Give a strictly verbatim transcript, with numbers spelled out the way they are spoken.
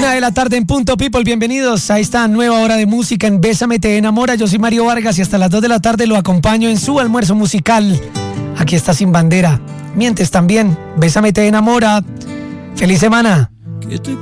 Una de la tarde en punto, people, bienvenidos a esta nueva hora de música en Bésame te enamora. Yo soy Mario Vargas y hasta las dos de la tarde lo acompaño en su almuerzo musical. Aquí está Sin Bandera. Mientes también, Bésame te enamora. Feliz semana.